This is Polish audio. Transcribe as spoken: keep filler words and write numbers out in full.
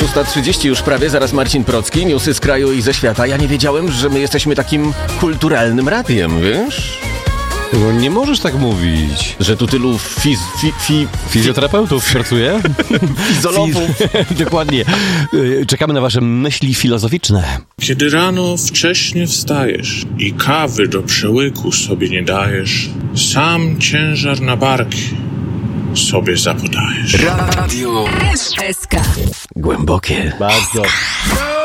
szósta trzydzieści już prawie, zaraz Marcin Procki, newsy z kraju i ze świata. Ja nie wiedziałem, że my jesteśmy takim kulturalnym radiem, wiesz? No nie możesz tak mówić. Że tu tylu fiz... Fi, fi, Fizjoterapeutów pracuje? Fizologów. Dokładnie. Czekamy na wasze myśli filozoficzne. Kiedy rano wcześnie wstajesz i kawy do przełyku sobie nie dajesz, sam ciężar na barki sobie zapodajesz. Radio S K. Głębokie. Bardzo.